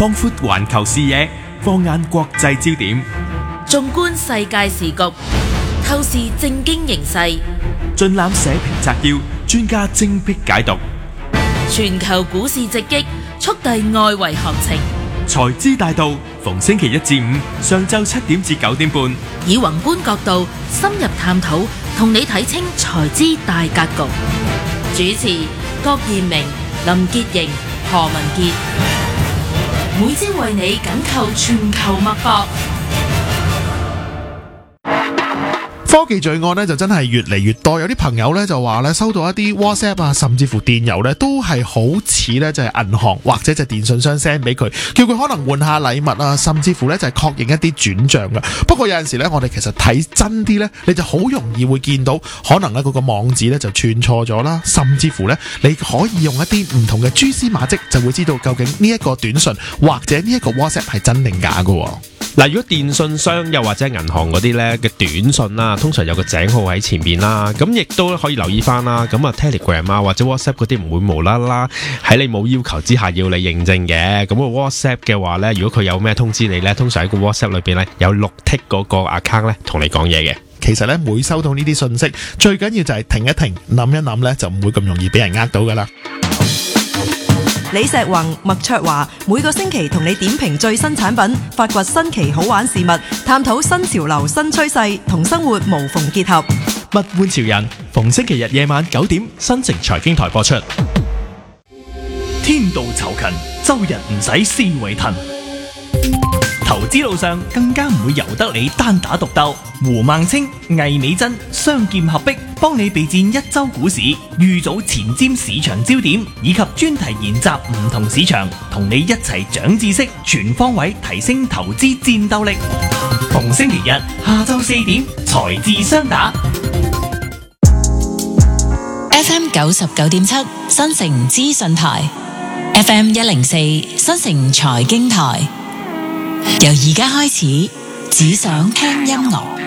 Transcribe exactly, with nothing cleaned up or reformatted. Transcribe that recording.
擴闊環球視野，放眼國際焦點， 縱觀世界時局，透視政經形勢， 盡覽社評摘要，專家精闢解讀。 全球股市直擊，速遞外圍行情。 財資大道，逢星期一至五上晝七點至九點半， 以宏觀角度深入探討，同你睇清財資大格局。主持郭彥明、林潔瑩、何文傑，每朝為你緊扣全球脈搏。 科技罪案咧就真係越嚟越多，有啲朋友咧就話咧收到一啲 WhatsApp 啊，甚至乎電郵咧都係好似咧就係銀行或者就係電信商 send 俾佢，叫佢可能換下禮物啊，甚至乎咧就係確認一啲轉賬噶。不過有陣時咧，我哋其實睇真啲咧，你就好容易會見到可能咧嗰個網址咧就串錯咗啦，甚至乎咧你可以用一啲唔同嘅蛛絲馬跡，就會知道究竟呢一個短信或者呢一個 WhatsApp 係真定假噶。 嗱，如果電信商又或者銀行嗰啲咧嘅短信啦，通常有個井號喺前邊啦，咁亦都可以留意翻啦。咁啊 Telegram 啊或者 WhatsApp 嗰啲唔會無啦啦喺你冇要求之下要你認證嘅。咁個 WhatsApp 嘅話咧，如果佢有咩通知你咧，通常喺個 WhatsApp 裏邊咧有綠剔嗰個 account 咧同你講嘢嘅。 其實咧，每收到呢啲信息，最緊要就係停一停，諗一諗咧，就唔會咁容易俾人呃到噶啦。 李石宏、麥卓華每個星期同你點評最新產品，發掘新奇好玩事物，探討新潮流新趨勢，同生活無縫結合。 物玩潮人，逢星期日夜晚九點，新城財經台播出。天道酬勤，周日唔使思維騰。投資路上更加唔會由得你單打獨鬥。胡孟青、魏美珍雙劍合璧，幫你備戰一周股市，預早前瞻市場焦點，以及專題研習唔同市場，同你一齊長知識，全方位提升投資戰鬥力。逢星期日下晝四點，財智雙打。 F M 九十九點七新城資訊台 ，F M 一零四新城財經台。由而家開始，只想聽音樂。